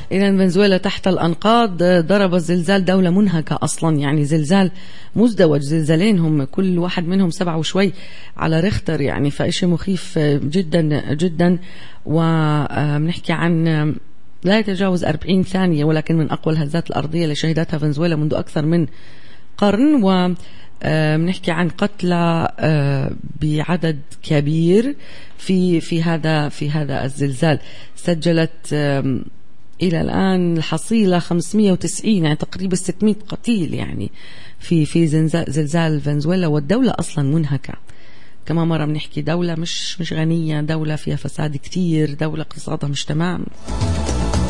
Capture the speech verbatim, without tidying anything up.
إذا فنزويلا تحت الأنقاض. ضرب الزلزال دولة منهكة أصلا، يعني زلزال مزدوج، زلزالين هم كل واحد منهم سبعة وشوي على ريختر، يعني فإشي مخيف جدا جدا. وبنحكي عن لا يتجاوز أربعين ثانية، ولكن من أقوى الهزات الأرضية اللي شهدتها فنزويلا منذ أكثر من قرن. و بنحكي عن قتلى بعدد كبير في في هذا في هذا الزلزال. سجلت إلى الآن الحصيلة خمسمئة وتسعين، يعني تقريبا ستمئة قتيل يعني في في زلزال فنزويلا. والدولة أصلا منهكة، كما مرة بنحكي دولة مش مش غنية، دولة فيها فساد كتير، دولة اقتصادها مش تمام.